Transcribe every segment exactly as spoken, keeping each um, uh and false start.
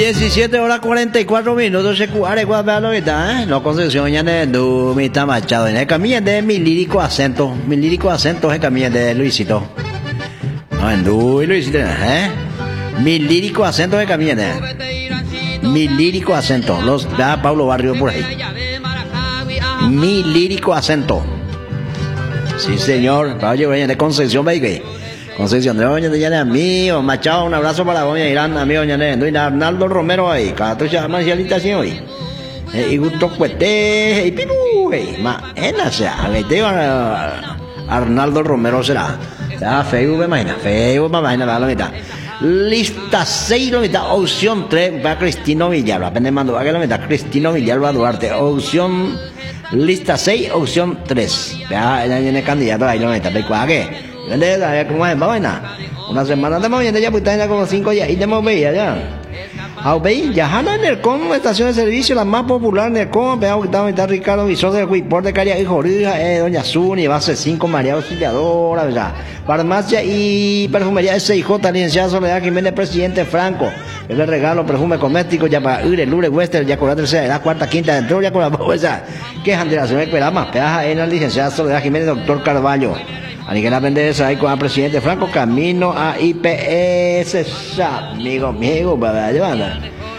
diecisiete horas cuarenta y cuatro minutos se cuare cuando lo está, ¿eh? No Concepción ya de du mi está machado en el camino de mi lírico acento, mi lírico acento es el camino de Luisito. No en du y Luisito, ¿eh? Mi lírico acento es el camino de mi lírico acento, los da Pablo Barrio por ahí. Mi lírico acento. Sí, señor, Pablo de Concepción, baby. Concepción de Oña de Llane, amigo, Machado, un abrazo para Oña Irán, amigo Llane, y Arnaldo Romero ahí, Catucha Marcialita sí hoy. Y Gusto Cuete, y Piru, ma, en sea, vete Arnaldo Romero será. Ya, Facebook, imagina, Facebook, imagina, la mitad. Lista seis, la mitad, opción tres, va Cristino Villalba, apenas mando, va que la mitad, Cristino Villalba Duarte, opción, lista seis, opción tres. Ya, ya viene candidato ahí, la mitad, ¿de cuál qué? ¿Cómo es? Una semana de moviendo ya, pues ya como cinco días y de mover ya. Ah, veis, ya jala en el con estación de servicio, la más popular en el con, veamos que estaba está Ricardo Visor de Huipor de Caria y Jorija, eh, Doña Zuni, base cinco, María Auxiliadora, ¿verdad? Farmacia y perfumería S I J, licenciada Soledad Jiménez, presidente Franco. Yo le regalo perfume cosmético ya para Ure, Lure, Western, ya con la tercera edad, cuarta, quinta, dentro, ya con la bolsa. ¿Qué es Andrea? Me espera más, pedaja en la licenciada Soledad Jiménez, doctor Carvalho. Ani que la pendeja ahí con el presidente Franco, camino a I P S, amigo, amigo, para llevar.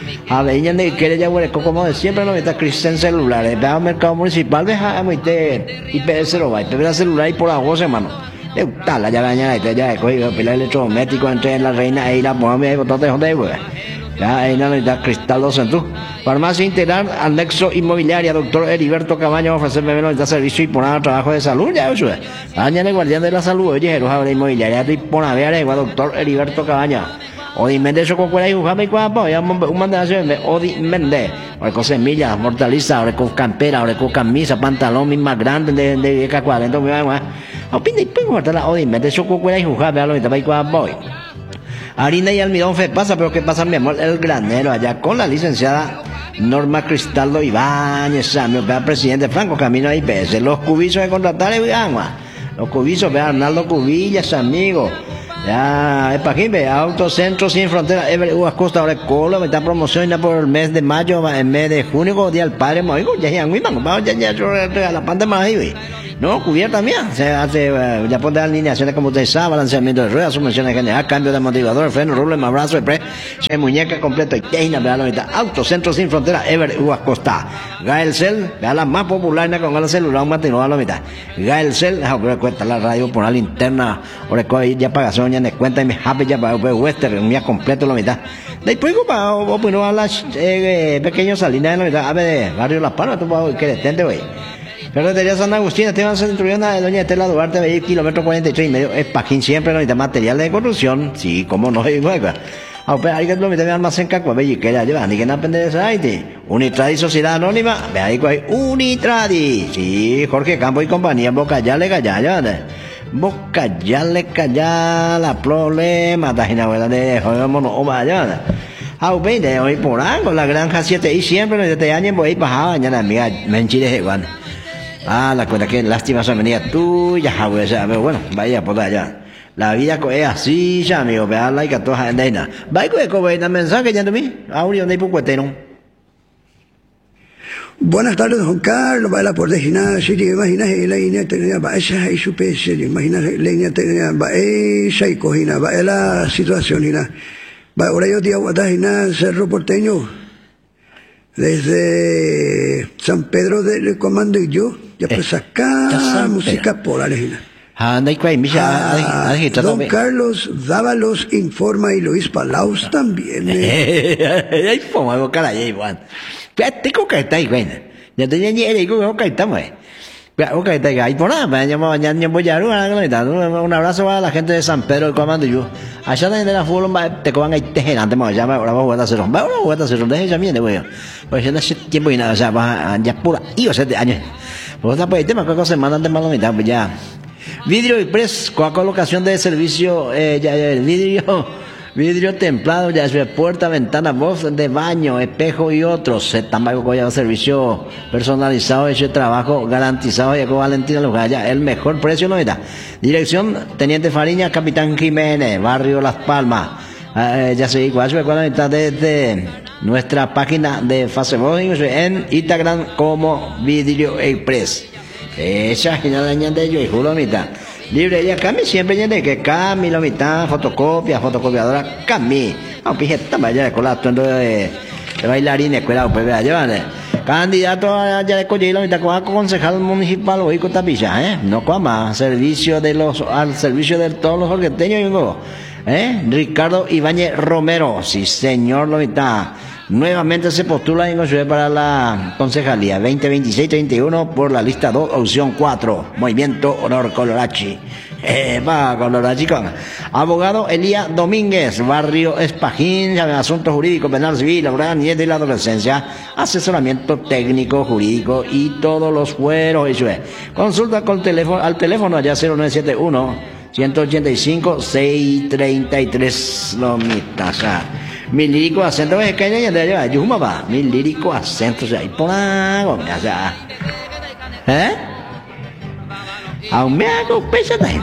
A ver, ya de que ya huele como de siempre, no está Cristian celulares, ve al mercado municipal, deja a meter I P S lo va, te ve la celular y por la voz, hermano. De tal, ya mañana, ya he cogido el electrodoméstico entre la reina y la mujer, me botote de güey. Ya ahí no está Cristal dos Centú. Farmacia Integral, anexo inmobiliaria, doctor Heriberto Cabaño, ofrecerme menos de servicio y poner trabajo de salud, ya eso es. Mañana el guardián de la salud, oye, Jerusalén inmobiliaria, y poner a ver, doctor Heriberto Cabaño. Odi Méndez, yo con cuál hay un jame y cuál, ya un mandación de Odi Méndez. Ahora con semillas, mortaliza, ahora con campera, ahora con camisa, pantalón, misma grande, de, de, de cuarenta, mi mamá. Opina y pongo la Odi Méndez, yo con cuál hay un jame, a lo que te va a voy. Harina y almidón fe pasa, pero ¿qué pasa, mi amor? El granero allá con la licenciada Norma Cristaldo Ibáñez, amigo, vea presidente Franco, camino a I P S. Los cubisos de contratar y agua. Los cubisos, vea Arnaldo Cubillas, amigo. Ya, es para aquí, ve, Autocentro Sin Fronteras, Ever Uvas Costa, ahora Colo, me está promocionando por el mes de mayo, el mes de junio, día del padre, me digo, ya, ya, muy mal, ya, ya, yo la panta más ahí, ve. No, cubierta mía, se hace, uh, ya pone alineaciones como usted sabe, balanceamiento de ruedas, sumisiones general, cambio de motivador, freno, rulo, abrazo, pre, se muñeca completo y teina, vea la mitad, Autocentro Sin Fronteras, Ever Uvas Costa, Gaelcel, vea la más popular, con el celular, un matino a la mitad, Gaelcel, deja que cuenta la radio por la linterna, ahora ya pagación, ya me cuenta y me happy, ya para Western, un día completo la mitad, después, para, bueno, a las eh, pequeños salinas de la mitad, a ver, barrio Las Palmas, tú vas que detente, güey. Ferretería San Agustín, Esteban Centuriona, de Doña Estela Duarte, de kilómetro cuarenta y tres y medio, es Paquín siempre, necesita materiales de construcción, sí, como no hay nueva. A ver, hay que lo meter en almacén cacua, ve, y que ya lleva, ni que no aprende de esa aire. Unitradi Sociedad Anónima, ve ahí que hay Unitradi, sí, Jorge Campo y compañía, Boca ya le calla, ya, Boca ya le calla, la problema, tajina, ¿verdad? De joder, mono, o vaya, a ver, de hoy por algo, la granja siete y siempre, desde este año, voy a bajar, mañana, amiga, me enchile, igual. Ah, la cuenta que lástima se venía tuya, pero bueno, vaya por allá. La vida es así, ya, amigo, vea la que todas en deina. Vaya que coge el mensaje ya de mí, audio de Pucueteno. Buenas tardes, Juan Carlos, va a la puerta de gimnasia, te imaginas la línea tenía, va esa y su pese, te imaginas la línea tenía, va esa y cojina, va la situación, hina. Va ahora yo te aguantas, hina, Cerro Porteño. Desde San Pedro del Comando y yo, ya pues acá música por Alejina. Ah, don Carlos Dávalos informa y Luis Palaus también. Ay, foma, cara, ya igual. Tengo que estar ahí, güey. Ya tenía ni idea, digo, que estamos, güey. Ok, te ahí por nada, me llamo mañana voy a un abrazo a la gente de San Pedro del Comando y yo. Allá de la fútbol te coman ahí tejerante, me llama, ahora voy a hacer un, ahora voy a hacer un, deje ya viene, güey. Pues ya no hace tiempo y nada, o sea, va ya pura, y o sea, de años. Pues está pues el tema, cualquier cosa mandan de malo mitad, pues ya. Vidrio y press, con colocación de servicio, eh, ya, el vidrio. Vidrio templado, ya es puerta, ventana, voz de baño, espejo y otros. Se tampoco con servicio personalizado, ese trabajo garantizado y con Valentina Lugaya. El mejor precio no está. Dirección Teniente Fariña, Capitán Jiménez, Barrio Las Palmas. Eh, ya sé, igual se recuerda desde nuestra página de Facebook en Instagram como Video Express. Esa es la ñanda de yo y juro mitad. Librería Cami siempre llena que Cami la mitad, fotocopia, fotocopiadora Cami. Aunque esta vaya de cola de de bailarines, escuela, pues vea, llévale. Candidato a ya de Coyhaique la mitad con concejal municipal hoy con Tapilla, ¿eh? No coma, servicio de los, al servicio de todos los orgueteños, ¿eh? Ricardo Ibáñez Romero, sí señor, lo mitad. Nuevamente se postula en Consuelo para la concejalía veinte veintiséis treinta y uno por la lista dos, opción cuatro, Movimiento Honor Colorachi. Eh, va Colorachi con abogado Elías Domínguez, barrio Espajín, asuntos jurídicos, penal, civil, laboral, niñez y la adolescencia, asesoramiento técnico, jurídico y todos los fueros. Eso es. Consulta con teléfono, al teléfono allá cero nueve siete uno, uno ocho cinco, seis tres tres, lo mitad. Mi lírico acento es que ya te lleva yuma va, mi lírico acento, o sea, y por algo, o sea, ¿eh? Aún me hago pesa también.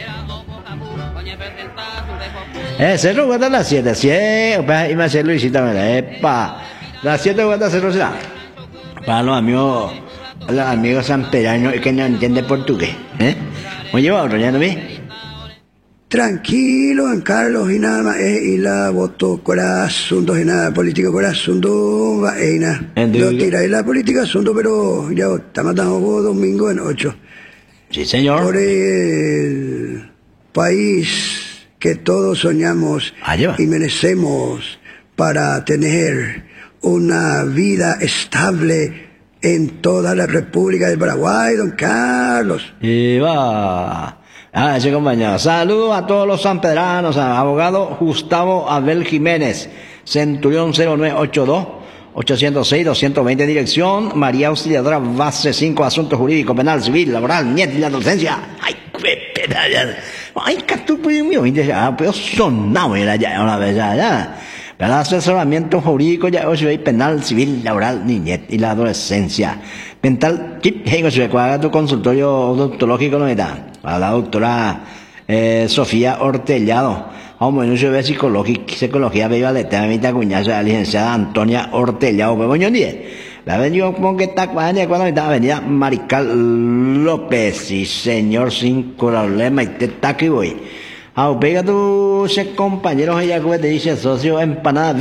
Eh, se lo guarda las siete, siete, y me hace Luisita, epa, las siete guarda cero será. Para los amigos, los amigos sanpedranos que no entienden portugués, ¿eh? Oye, va otro, ¿ya no vi? Tranquilo, Juan Carlos, y nada más, eh, y la voto corazón, y nada, político corazón, va, y nada. Lo tira, y la política asunto, pero ya está matando domingo en ocho. Sí, señor. Por el país que todos soñamos y merecemos para tener una vida estable en toda la República del Paraguay, don Carlos. Y va. Ah, ese compañero. Saludos a todos los sanpedranos, a abogado Gustavo Abel Jiménez, Centurión cero nueve ocho dos, ocho cero seis, dos veinte, dirección María Auxiliadora, base cinco, asuntos jurídicos, penal, civil, laboral, nieta y la docencia. Ay, qué pena, ay, que tú puedes mío, ya, pero sonado era ya, una vez ya, ya. Pero asesoramiento jurídico, ya, oye, penal, civil, laboral, niñez y la adolescencia. Mental, chip, hey, se cuadra tu consultorio odontológico, no está. A la doctora eh, Sofía Hortellado. Vamos, no se ve psicología, psicología, bella letra, mi cuñada, la licenciada Antonia Hortellado, pues, bueno, diez. La vendió como que está cuando cuando está avenida Marical López, sí, señor, sin problema, y te está aquí voy. Ah, pega tu compañeros, ella que te dice socio empanada.